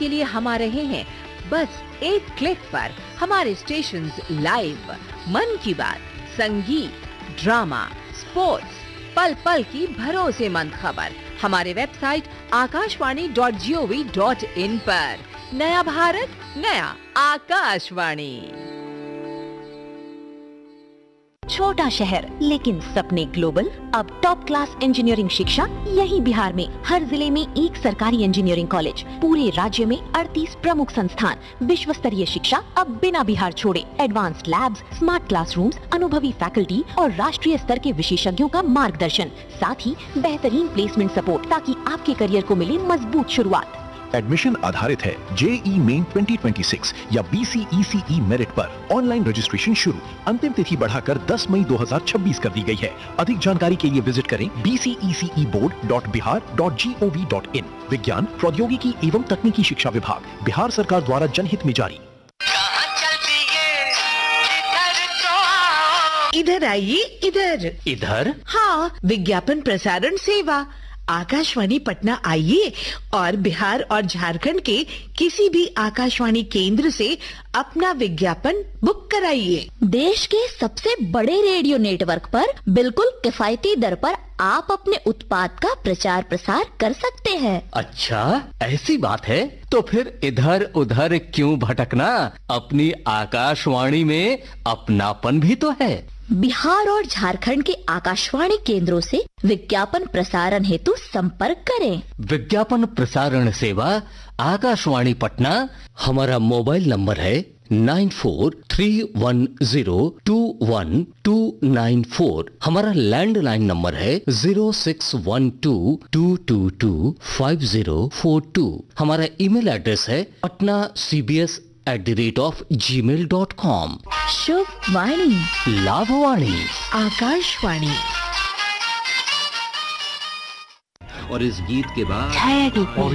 के लिए हम आ रहे हैं बस एक क्लिक पर। हमारे स्टेशंस लाइव, मन की बात, संगीत, ड्रामा, स्पोर्ट्स, पल पल की भरोसेमंद खबर हमारे वेबसाइट akashvani.gov.in पर। नया भारत, नया आकाशवाणी। छोटा शहर लेकिन सपने ग्लोबल। अब टॉप क्लास इंजीनियरिंग शिक्षा यही बिहार में। हर जिले में एक सरकारी इंजीनियरिंग कॉलेज, पूरे राज्य में 38 प्रमुख संस्थान, विश्व स्तरीय शिक्षा अब बिना बिहार छोड़े। एडवांस्ड लैब्स, स्मार्ट क्लासरूम्स, अनुभवी फैकल्टी और राष्ट्रीय स्तर के विशेषज्ञों का मार्गदर्शन, साथ ही बेहतरीन प्लेसमेंट सपोर्ट, ताकि आपके करियर को मिले मजबूत शुरुआत। एडमिशन आधारित है जेईई मेन 2026 या BCECE मेरिट पर। ऑनलाइन रजिस्ट्रेशन शुरू। अंतिम तिथि बढ़ाकर 10 मई 2026 कर दी गई है। अधिक जानकारी के लिए विजिट करें bceceboard.bihar.gov.in। विज्ञान, प्रौद्योगिकी एवं तकनीकी शिक्षा विभाग, बिहार सरकार द्वारा जनहित में जारी। इधर आइए, इधर। इधर? हाँ, विज्ञापन प्रसारण सेवा आकाशवाणी पटना आइए और बिहार और झारखंड के किसी भी आकाशवाणी केंद्र से अपना विज्ञापन बुक कराइए। देश के सबसे बड़े रेडियो नेटवर्क पर बिल्कुल किफायती दर पर आप अपने उत्पाद का प्रचार प्रसार कर सकते हैं। अच्छा, ऐसी बात है तो फिर इधर उधर क्यों भटकना? अपनी आकाशवाणी में अपनापन भी तो है। बिहार और झारखंड के आकाशवाणी केंद्रों से विज्ञापन प्रसारण हेतु संपर्क करें। विज्ञापन प्रसारण सेवा आकाशवाणी पटना। हमारा मोबाइल नंबर है 9431021294। हमारा लैंडलाइन नंबर है 0612225042। हमारा ईमेल एड्रेस है patnacbs@gmail.com। शुभ वाणी, लाभवाणी, आकाशवाणी। और इस गीत के बाद छाया गीत।